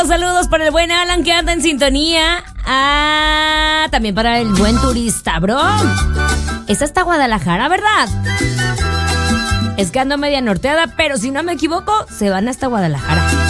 Saludos para el buen Alan que anda en sintonía. También para el buen turista, bro. Es hasta Guadalajara, ¿verdad? Es que ando media norteada, pero si no me equivoco, se van hasta Guadalajara.